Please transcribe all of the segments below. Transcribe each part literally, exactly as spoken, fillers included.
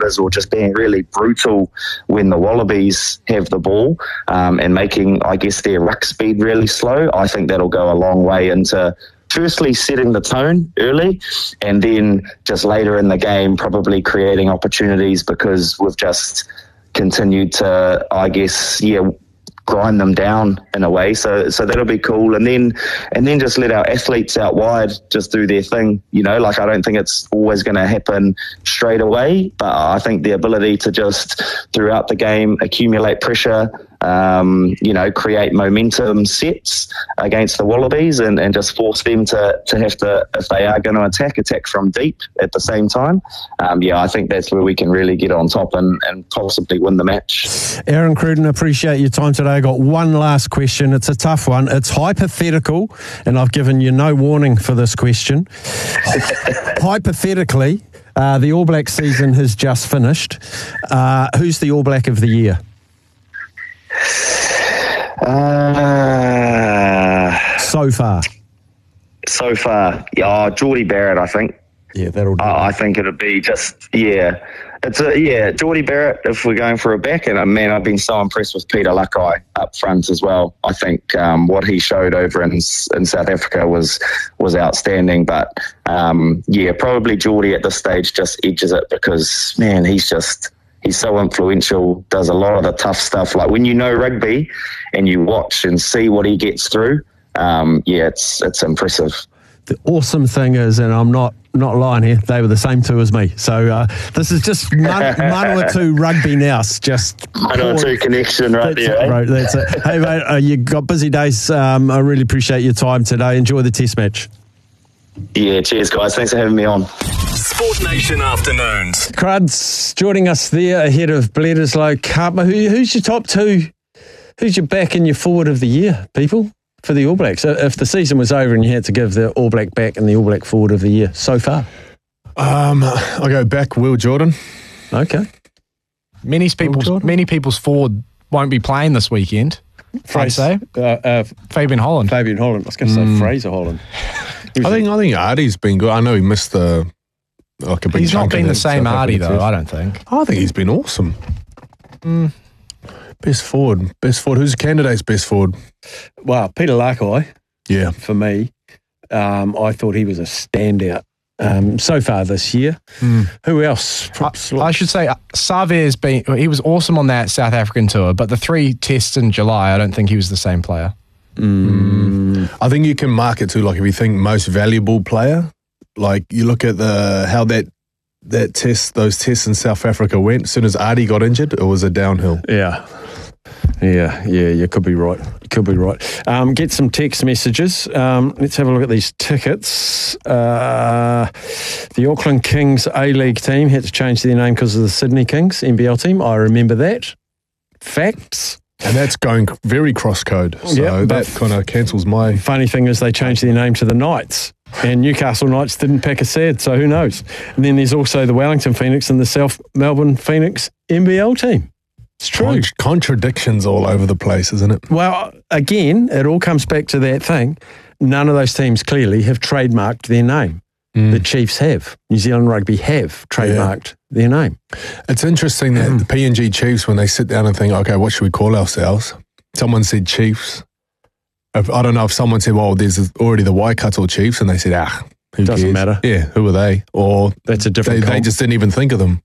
corners or just being really brutal when the Wallabies have the ball um, and making, I guess, their ruck speed really slow, I think that'll go a long way into firstly setting the tone early, and then just later in the game probably creating opportunities because we've just continued to, I guess, yeah, grind them down in a way. So so that'll be cool. And then and then just let our athletes out wide just do their thing. You know, like I don't think it's always going to happen straight away, but I think the ability to just throughout the game accumulate pressure, um, you know, create momentum sets against the Wallabies and, and just force them to, to have to, if they are going to attack, attack from deep at the same time. Um, yeah, I think that's where we can really get on top and, and possibly win the match. Aaron Cruden, appreciate your time today. I got one last question. It's a tough one. It's hypothetical, and I've given you no warning for this question. Hypothetically, uh, the All Black season has just finished. Uh, who's the All Black of the year? Uh, so far. So far, yeah, oh, Geordie Barrett, I think. Yeah, that'll do. Uh, I think it'll be just, yeah. It's a, yeah, Geordie Barrett, if we're going for a back. And, uh, man, I've been so impressed with Peter Lakai up front as well. I think um, what he showed over in, in South Africa was was outstanding. But, um, yeah, probably Geordie at this stage just edges it because, man, he's just... He's so influential, does a lot of the tough stuff. Like when you know rugby and you watch and see what he gets through, um, yeah, it's it's impressive. The awesome thing is, and I'm not not lying here, they were the same two as me. So uh, this is just Manawatu rugby now. Just Manawatu connection right that's there. It, eh? bro, that's it. Hey, mate, uh, you got busy days. Um, I really appreciate your time today. Enjoy the test match. Yeah, cheers, guys. Thanks for having me on. Sport Nation Afternoons. Cruds joining us there ahead of Bledisloe Cup. Who, who's your top two? Who's your back and your forward of the year, people, for the All Blacks? If the season was over and you had to give the All Black back and the All Black forward of the year so far? Um, I'll go back Will Jordan. Okay. Many people's, many people's forward won't be playing this weekend. I'd say. Uh, uh, Fabian Holland. Fabian Holland. I was going to Mm. say Fraser Holland. I think I think Artie's been good. I know he missed the like a big He's not chunk of been the that same South Artie, African though, test. I don't think. I think he's been awesome. Mm. Best forward. Best forward. Who's the candidate's best forward? Well, Peter Lakai, Yeah. for me, um, I thought he was a standout um, so far this year. Mm. Who else? I, I should say, uh, Save's been, he was awesome on that South African tour, but the three tests in July, I don't think he was the same player. Mm. I think you can mark it too. Like if you think most valuable player, like you look at the how that that test, those tests in South Africa went. As soon as Artie got injured, it was a downhill. Yeah. Yeah, yeah, you could be right. You could be right. Um, get some text messages. Um, let's have a look at these tickets. Uh, the Auckland Kings A-League team had to change their name because of the Sydney Kings N B L team. I remember that. Facts. And that's going very cross-code. So Yeah, that kind of cancels my... Funny thing is they changed their name to the Knights, and Newcastle Knights didn't pack a sad, so who knows? And then there's also the Wellington Phoenix and the South Melbourne Phoenix N B L team. It's true. Con- contradictions all over the place, isn't it? Well, again, it all comes back to that thing. None of those teams clearly have trademarked their name. Mm. The Chiefs have. New Zealand Rugby have trademarked yeah. their name. It's interesting that the P N G Chiefs, when they sit down and think, okay, what should we call ourselves? Someone said Chiefs. If, I don't know if someone said, well, there's already the Waikato Chiefs, and they said, ah, who Doesn't cares? matter. Yeah, who are they? Or that's a different they, they just didn't even think of them.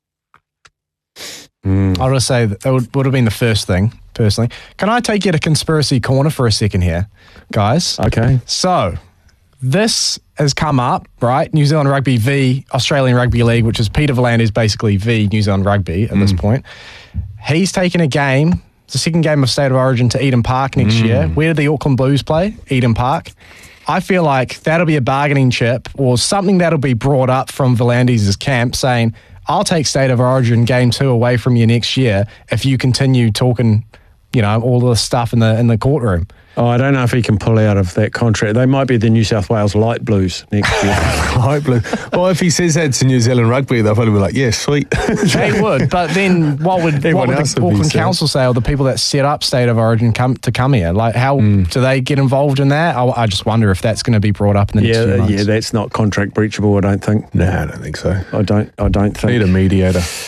Mm. I'll just say that, that would, would have been the first thing, personally. Can I take you to Conspiracy Corner for a second here, guys? Okay. So, this has come up, right? New Zealand Rugby v Australian Rugby League, which is Peter V'landys basically v New Zealand Rugby at mm. this point. He's taken a game, it's the second game of State of Origin, to Eden Park next mm. year. Where did the Auckland Blues play? Eden Park. I feel like that'll be a bargaining chip or something that'll be brought up from V'landys' camp saying, I'll take State of Origin game two away from you next year if you continue talking, you know, all the stuff in the in the courtroom. Oh, I don't know if he can pull out of that contract. They might be the New South Wales Light Blues next year. Light Blue. Well, if he says that to New Zealand Rugby, they'll probably be like, yeah, sweet. They would, but then what would, what would the Auckland would Council say, or the people that set up State of Origin come to come here? Like, how mm. do they get involved in that? I, I just wonder if that's going to be brought up in the next yeah, few months. Yeah, that's not contract breachable, I don't think. No, I don't think so. I don't, I don't think. Need a mediator.